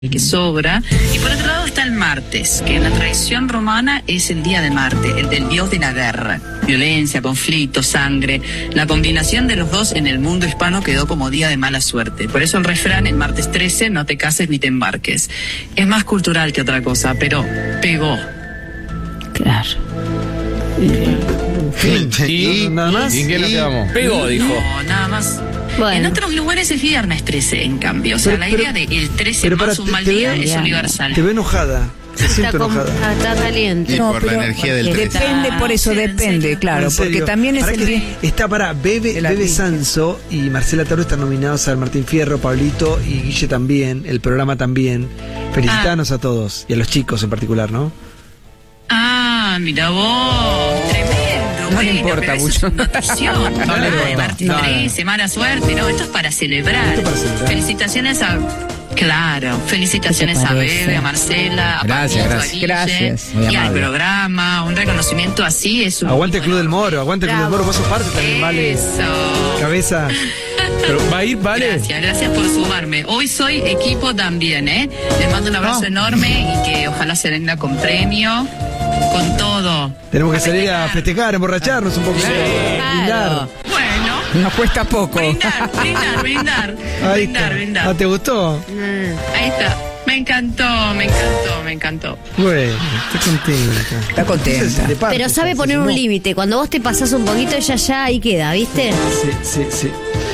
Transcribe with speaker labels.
Speaker 1: que sobra. Y por otro lado está el martes, que en la tradición romana es el día de Marte, el del dios de la guerra. Violencia, conflicto, sangre. La combinación de los dos en el mundo hispano quedó como día de mala suerte. Por eso el refrán, el martes 13, no te cases ni te embarques. Es más cultural que otra cosa, pero pegó.
Speaker 2: Claro.
Speaker 3: ¿Y nada más?
Speaker 4: ¿Y en qué nos quedamos? Pegó, dijo.
Speaker 1: No, nada más.
Speaker 2: Bueno.
Speaker 1: En otros lugares es viernes 13, en cambio. O sea, la idea de el 13
Speaker 3: pero
Speaker 1: más
Speaker 3: para-
Speaker 1: un mal
Speaker 3: te
Speaker 1: día
Speaker 3: veo-
Speaker 1: es universal.
Speaker 3: Te veo enojada. Se siente enojada.
Speaker 2: Está caliente.
Speaker 5: Y por la energía del 13.
Speaker 6: Depende, por eso
Speaker 1: Sí, en
Speaker 6: depende,
Speaker 1: serio.
Speaker 6: claro,
Speaker 3: En serio.
Speaker 6: porque también es
Speaker 3: Pará
Speaker 6: el
Speaker 3: que
Speaker 6: día.
Speaker 3: está para Bebe,
Speaker 6: de la
Speaker 3: Bebe
Speaker 6: vida.
Speaker 3: Sanso y Marcela Taro están nominados al Martín Fierro, Pablito y Guille también, el programa también. Felicitanos a todos y a los chicos en particular, ¿no?
Speaker 1: Ah, mira vos, tremendo.
Speaker 6: No le
Speaker 1: bueno,
Speaker 6: importa
Speaker 1: pero eso
Speaker 6: mucho.
Speaker 1: es una notición.
Speaker 3: No le importa.
Speaker 1: Martín
Speaker 3: No, no.
Speaker 1: 13, mala suerte, no, esto es para celebrar.
Speaker 3: Esto es para celebrar.
Speaker 1: Felicitaciones a... Claro, felicitaciones
Speaker 6: ¿Qué te
Speaker 1: a
Speaker 6: parece?
Speaker 1: Bebe, a Marcela, a
Speaker 4: Gracias,
Speaker 1: Pablito, a
Speaker 4: gracias.
Speaker 1: Guille,
Speaker 6: Gracias.
Speaker 4: Muy
Speaker 1: y al
Speaker 4: amable.
Speaker 1: programa, un reconocimiento así es un...
Speaker 3: Aguante el Club del Moro, aguante el Club del Moro, vos sos parte también, vale.
Speaker 1: Eso.
Speaker 3: Cabeza.
Speaker 4: Pero va a ir, ¿vale?
Speaker 1: Gracias por sumarme. Hoy soy equipo también, ¿eh? Les mando un abrazo enorme y que ojalá se venga con premio, con todo.
Speaker 3: Tenemos que salir a festejar, emborracharnos un poquito. Brindar.
Speaker 1: Bueno,
Speaker 6: Nos cuesta poco.
Speaker 1: brindar.
Speaker 3: Ahí está.
Speaker 1: Brindar.
Speaker 3: Ah, ¿te gustó?
Speaker 1: Ahí está. Me encantó.
Speaker 3: Bueno, estoy contenta.
Speaker 6: Está contenta.
Speaker 3: Entonces, de parte,
Speaker 2: Pero sabe
Speaker 3: se
Speaker 2: poner un
Speaker 3: sumó.
Speaker 2: límite. Cuando vos te pasás un poquito, ya ahí queda, ¿viste?
Speaker 3: Sí.